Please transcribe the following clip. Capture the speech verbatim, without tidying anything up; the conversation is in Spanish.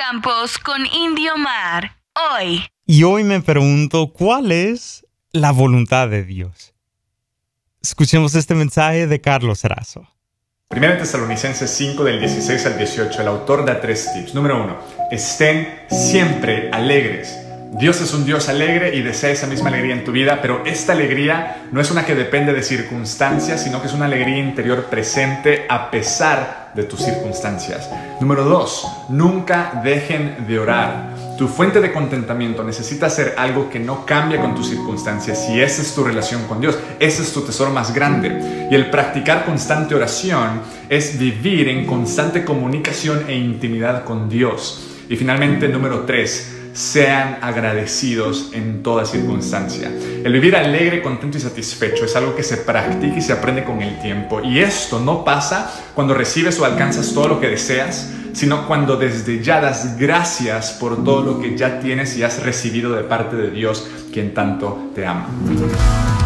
Campos con Indio Mar. Hoy. Y hoy me pregunto, ¿cuál es la voluntad de Dios? Escuchemos este mensaje de Carlos Erazo. Primera Tesalonicenses cinco, del dieciséis al dieciocho, el autor da tres tips. Número uno, estén siempre alegres. Dios es un Dios alegre y desea esa misma alegría en tu vida, pero esta alegría no es una que depende de circunstancias, sino que es una alegría interior presente a pesar de tus circunstancias. Número dos, nunca dejen de orar. Tu fuente de contentamiento necesita ser algo que no cambia con tus circunstancias, y esa es tu relación con Dios. Ese es tu tesoro más grande. Y el practicar constante oración es vivir en constante comunicación e intimidad con Dios. Y finalmente, número tres, sean agradecidos en toda circunstancia. El vivir alegre, contento y satisfecho es algo que se practica y se aprende con el tiempo. Y esto no pasa cuando recibes o alcanzas todo lo que deseas, sino cuando desde ya das gracias por todo lo que ya tienes y has recibido de parte de Dios, quien tanto te ama.